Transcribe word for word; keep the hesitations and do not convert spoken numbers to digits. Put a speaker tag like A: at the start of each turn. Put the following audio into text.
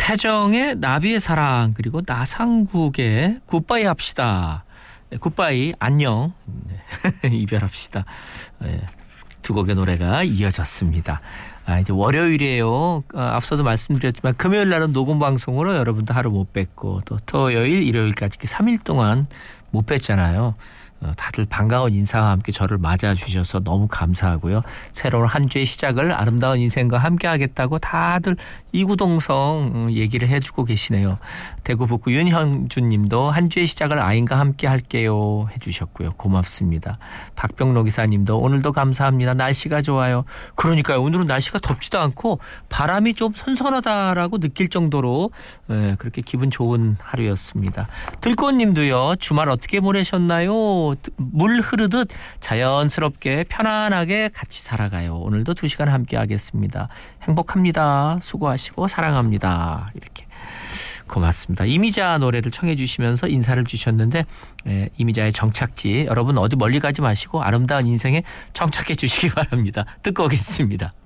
A: 태정의 나비의 사랑 그리고 나상국의 굿바이 합시다. 네, 굿바이 안녕. 네, 이별합시다. 네, 두 곡의 노래가 이어졌습니다. 아, 이제 월요일이에요. 아, 앞서도 말씀드렸지만 금요일 날은 녹음 방송으로 여러분도 하루 못 뵙고 또 토요일, 일요일까지 삼 일 동안 못 뵀잖아요. 어, 다들 반가운 인사와 함께 저를 맞아주셔서 너무 감사하고요. 새로운 한 주의 시작을 아름다운 인생과 함께 하겠다고 다들 이구동성 얘기를 해주고 계시네요. 대구 북구 윤형준 님도 한 주의 시작을 아인과 함께 할게요 해주셨고요. 고맙습니다. 박병로 기사님도 오늘도 감사합니다. 날씨가 좋아요. 그러니까요. 오늘은 날씨가 덥지도 않고 바람이 좀 선선하다라고 느낄 정도로 예, 그렇게 기분 좋은 하루였습니다. 들꽃님도요. 주말 어떻게 보내셨나요? 물 흐르듯 자연스럽게 편안하게 같이 살아가요. 오늘도 두 시간 함께 하겠습니다. 행복합니다. 수고하시고 사랑합니다. 이렇게 고맙습니다. 이미자 노래를 청해 주시면서 인사를 주셨는데 예, 이미자의 정착지 여러분 어디 멀리 가지 마시고 아름다운 인생에 정착해 주시기 바랍니다. 듣고 오겠습니다.